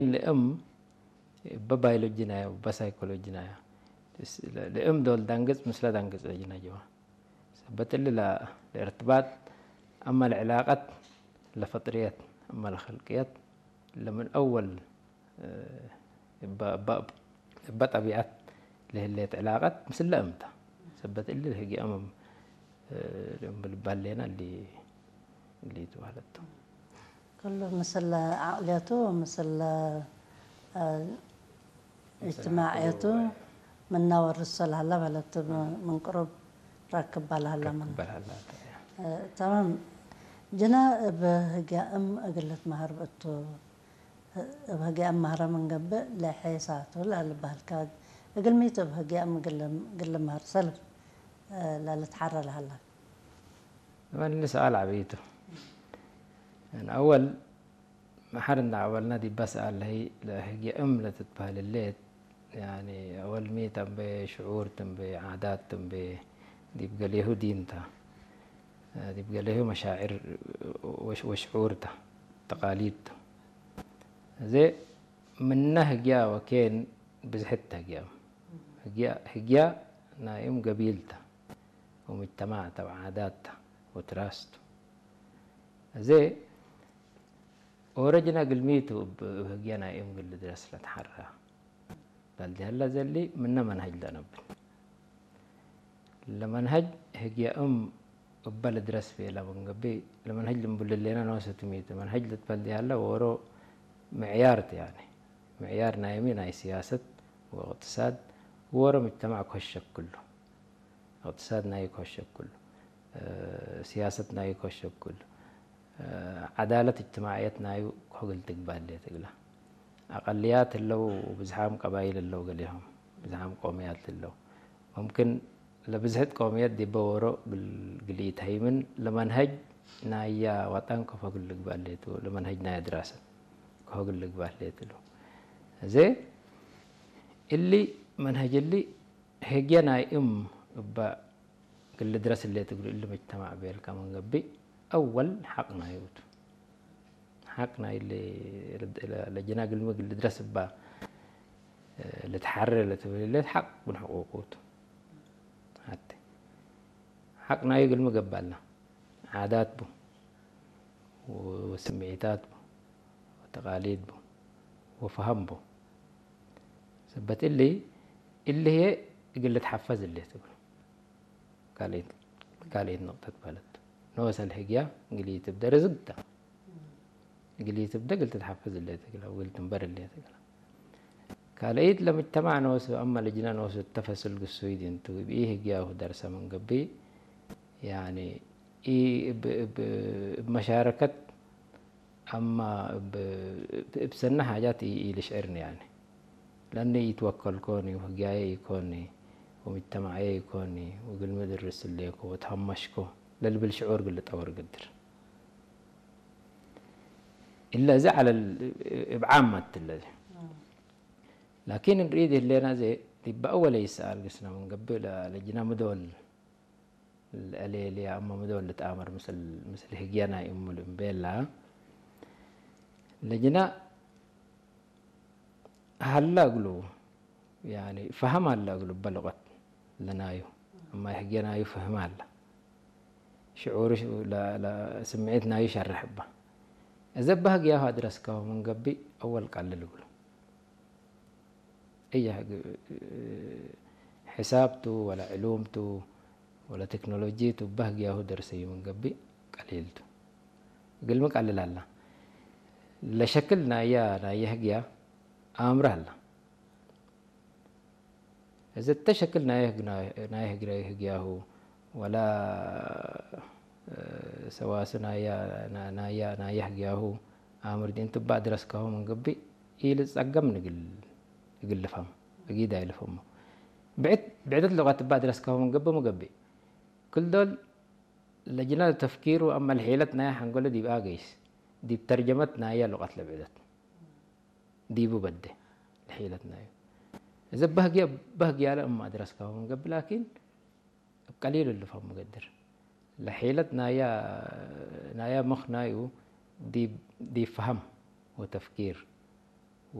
الأم ببايولوجينا وبسايكولوجينا الأم دول دانجز مثل دانجز أجنا جوا سبت اللي لا الارتباط أما العلاقات لفطريات أما الخلقيات لمن أول بطبيعات اللي علاقات مثل الأمتا سبت اللي هي أمم بالبالينا اللي توالدته كله مثل عقليته مثل اجتماعيته من نور الرسول هلا بلت من قرب راكب بالهلا من تمام جنا بهجا أم أقلت مهر بتو بهجا أم مهر من قبل لا حيساته لا بهالكاد أقل ميتو بهجا أم قل مهر سلف لا لتحرر هلا من سؤال عبيته يعني أول ما حرنا أولنا دي بسأل هي أم لتتبهل الليل يعني أول ميتم بشعور تم بعادات تم دي بقى له دينته دي بقى له مشاعر وشعورته تقاليدته زي من نهجا وكين بزحت هجيا نايم قبيلته ومجتمعته وعاداته وتراسته زي ورجنا قلميته بهجيا نايم قل درس لتحرى بل هلا زلي منا منهج لنبل لمنهج هجيا بلد درس في لمن قبي لمنهج لمبل لنا نوسة ميت منهج لتبلدي هلا ورو معيارت يعني معيار نايمين هاي سياسة واقتصاد ورو مجتمع كهشك كله اقتصاد ناي كهشك كله سياسة ناي كهشك كله عدالة اجتماعية ناي كهقل تقبال لي تقلا أقليات اللو بزحام قبائل اللو قليهم بزحام قوميات اللو ممكن لبزحت قوميات دي بورو بالقليت هيمن لمنهج نايا وطن كفاقل لقبال ليتو لمنهج نايا دراسة كفاقل لقبال ليتو زي اللي منهج اللي هجيا ناي با قل دراسة اللي تقول اللي مجتمع بيل كمان قبي أول حقنا يوتو حقنا اللي لجنا قلمك اللي درس با اللي تحرر اللي تقول اللي حق من حقوقه حتى حقنا يقول مقبلنا عادات بو وسمعيتات بو وتقاليد بو وفهم بو سبت اللي هي يقول تحفز اللي تقول قاليد نقطة بلد نوصل الحقيا قلي تبدأ رزقته قلي تبدأ قلت تحفز اللي تقول أو قلت مبر اللي تقول قاليد لما اجتمع نوسو أما لجنا نوسو التفصل قصويد انتو بإيه جاءه درس من قبي يعني إيه بمشاركة أما بسنة حاجات إيه لشعرني يعني لأني يتوكل كوني وهجاي يكوني ومجتمعي يكوني وقل مدرس الليكو وتهمشكو للي بالشعور قلت أور قدر إلا زعل بعامة الذي لكن نريد اللي أنا زي تبقى أول يسأل قسنا من قبل لجنا مدول الأليلي أما مدول تآمر مثل هجيانا أم الإمبيلا لجنا هلا قلوا يعني فهم هلا قلوا بلغت لنايو أما هجيانا يفهم هلا شعور لا سمعت نايو شرح به إذا بهج يا هادرس كه من قبل أول قال له أي حسابته ولا علومته ولا تكنولوجيته بهج يا هو درسي من قبل قليلته قل ما قال لا لا شكلنا يا هجيا أمر هلا إذا تشكلنا هجيا هو ولا سواسنا يا هجيا هو أمر دين تبع درس كه من قبل يلز أقم نقل فهم أكيد هاي الفهم بعدة لغات بعد درسكها من قبل مقبل كل دول لجنا التفكير وأما الحيلتنا يا حنقول دي باقيس دي بترجمتنا هي لغات لبعدت دي ببده الحيلتنا إذا بهجي على أما درسكها من قبل لكن قليل اللي فهم مقدر لحيلتنا يا مخنا دي فهم وتفكير